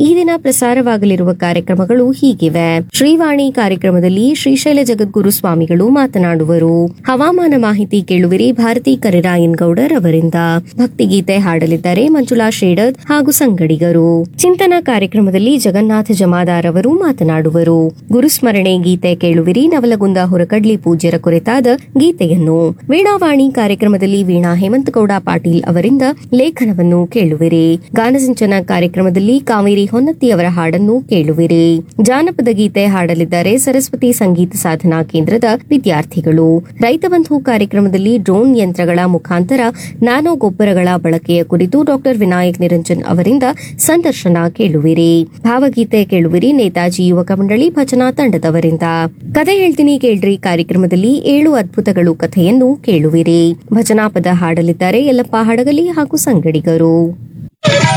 ಈ ದಿನ ಪ್ರಸಾರವಾಗಲಿರುವ ಕಾರ್ಯಕ್ರಮಗಳು ಹೀಗಿವೆ. ಶ್ರೀವಾಣಿ ಕಾರ್ಯಕ್ರಮದಲ್ಲಿ ಶ್ರೀಶೈಲ ಜಗದ್ಗುರು ಸ್ವಾಮಿಗಳು ಮಾತನಾಡುವರು. ಹವಾಮಾನ ಮಾಹಿತಿ ಕೇಳುವಿರಿ ಭಾರತಿ ಕರಿರಾಯನ್ ಗೌಡರ್ ಅವರಿಂದ. ಭಕ್ತಿಗೀತೆ ಹಾಡಲಿದ್ದಾರೆ ಮಂಜುಳಾ ಶೇಡದ್ ಹಾಗೂ ಸಂಗಡಿಗರು. ಚಿಂತನಾ ಕಾರ್ಯಕ್ರಮದಲ್ಲಿ ಜಗನ್ನಾಥ ಜಮಾದಾರ್ ಅವರು ಮಾತನಾಡುವರು. ಗುರುಸ್ಮರಣೆ ಗೀತೆ ಕೇಳುವಿರಿ ನವಲಗುಂದ ಹೊರಕಡ್ಲಿ ಪೂಜ್ಯರ ಕುರಿತಾದ ಗೀತೆಯನ್ನು. ವೀಣಾವಾಣಿ ಕಾರ್ಯಕ್ರಮದಲ್ಲಿ ವೀಣಾ ಹೇಮಂತಗೌಡ ಪಾಟೀಲ್ ಅವರಿಂದ ಲೇಖನವನ್ನು ಕೇಳುವಿರಿ. ಗಾನಸಿಂಚನ ಕಾರ್ಯಕ್ರಮದಲ್ಲಿ ಕಾವೇರಿ ಹೊನ್ನತ್ತಿ ಅವರ ಹಾಡನ್ನು ಕೇಳುವಿರಿ. ಜಾನಪದ ಗೀತೆ ಹಾಡಲಿದ್ದಾರೆ ಸರಸ್ವತಿ ಸಂಗೀತ ಸಾಧನಾ ಕೇಂದ್ರದ ವಿದ್ಯಾರ್ಥಿಗಳು. ರೈತ ಬಂಧು ಕಾರ್ಯಕ್ರಮದಲ್ಲಿ ಡ್ರೋನ್ ಯಂತ್ರಗಳ ಮುಖಾಂತರ ನ್ಯಾನೋ ಗೊಬ್ಬರಗಳ ಬಳಕೆಯ ಕುರಿತು ಡಾಕ್ಟರ್ ವಿನಾಯಕ್ ನಿರಂಜನ್ ಅವರಿಂದ ಸಂದರ್ಶನ ಕೇಳುವಿರಿ. ಭಾವಗೀತೆ ಕೇಳುವಿರಿ ನೇತಾಜಿ ಯುವಕ ಮಂಡಳಿ ಭಜನಾ ತಂಡದವರಿಂದ. ಕಥೆ ಹೇಳ್ತೀನಿ ಕೇಳ್ರಿ ಕಾರ್ಯಕ್ರಮದಲ್ಲಿ 7 ಅದ್ಭುತಗಳು ಕಥೆಯನ್ನು ಕೇಳುವಿರಿ. ಭಜನಾ ಪದ ಹಾಡಲಿದ್ದಾರೆ ಯಲ್ಲಪ್ಪ ಹಡಗಲಿ ಹಾಗೂ ಸಂಗಡಿಗರು.